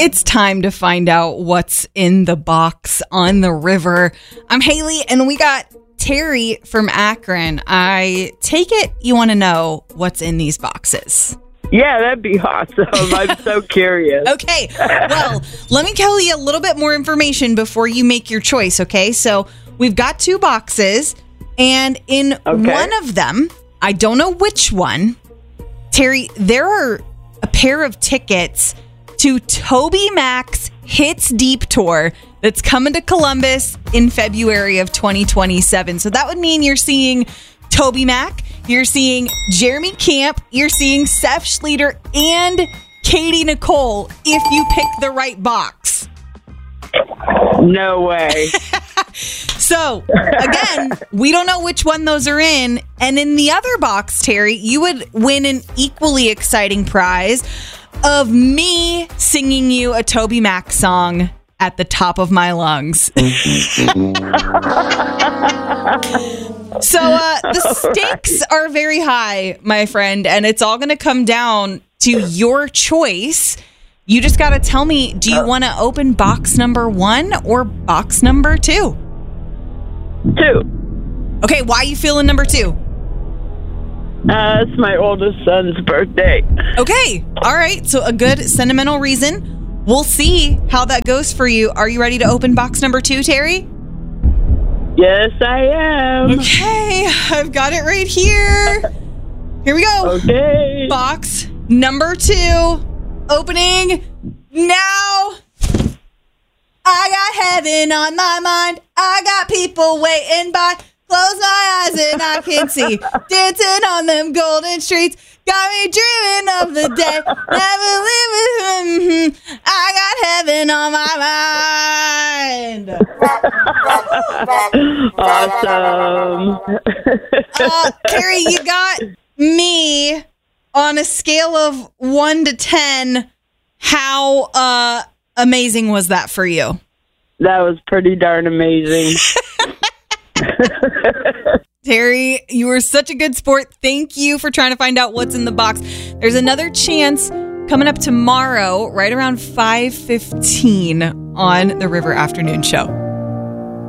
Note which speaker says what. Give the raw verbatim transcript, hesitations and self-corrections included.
Speaker 1: It's time to find out what's in the box on the river. I'm Haley, and we got Terry from Akron. I take it you want to know what's in these boxes.
Speaker 2: Yeah, that'd be awesome. I'm so curious.
Speaker 1: Okay, well, let me tell you a little bit more information before you make your choice, okay? So we've got two boxes, and in
Speaker 2: Okay.
Speaker 1: one of them, I don't know which one, Terry, there are a pair of tickets to TobyMac's Hits Deep Tour that's coming to Columbus in February of twenty twenty-seven. So that would mean you're seeing TobyMac, you're seeing Jeremy Camp, you're seeing Seth Schleter, and Katie Nicole if you pick the right box.
Speaker 2: No way.
Speaker 1: So, again, we don't know which one those are in. And in the other box, Terry, you would win an equally exciting prize of me singing you a TobyMac song at the top of my lungs. So uh, the stakes are very high, my friend, and it's all going to come down to your choice. You just got to tell me, do you want to open box number one or box number two?
Speaker 2: Two.
Speaker 1: Okay, why are you feeling number two?
Speaker 2: Uh, it's my oldest son's birthday.
Speaker 1: Okay, all right, so a good sentimental reason. We'll see how that goes for you. Are you ready to open box number two, Terry?
Speaker 2: Yes, I am.
Speaker 1: Okay, I've got it right here. Here we go.
Speaker 2: Okay.
Speaker 1: Box number two, opening now. I got heaven on my mind. I got people waiting by. Close my eyes and I can see. Dancing on them golden streets. Got me dreaming of the day. Never leave with him. I got heaven on my mind.
Speaker 2: Awesome.
Speaker 1: Uh, Terry, you got me on a scale of one to ten. How uh, amazing was that for you?
Speaker 2: That was pretty darn amazing.
Speaker 1: Terry, you were such a good sport. Thank you for trying to find out what's in the box. There's another chance coming up tomorrow, right around five fifteen on the River Afternoon Show.